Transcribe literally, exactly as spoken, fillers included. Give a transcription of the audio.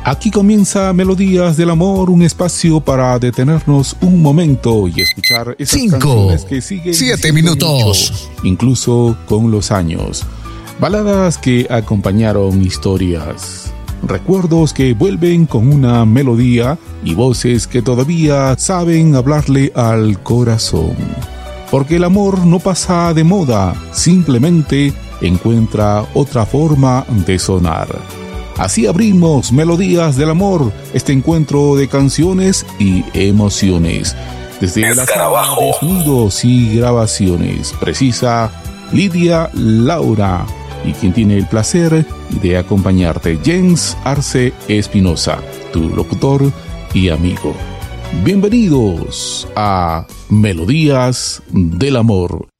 Aquí comienza Melodías del Amor, un espacio para detenernos un momento y escuchar esas Cinco, canciones que siguen siete minutos, mucho, incluso con los años. Baladas que acompañaron historias, recuerdos que vuelven con una melodía y voces que todavía saben hablarle al corazón. Porque el amor no pasa de moda, simplemente encuentra otra forma de sonar. Así abrimos Melodías del Amor, este encuentro de canciones y emociones. Desde la sala de sonidos y grabaciones, precisa Lidia Laura, y quien tiene el placer de acompañarte, Jens Arce Espinosa, tu locutor y amigo. Bienvenidos a Melodías del Amor.